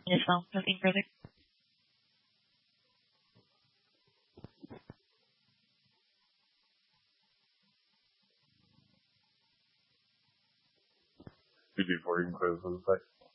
Yes, no, nothing further. Before you can close the site.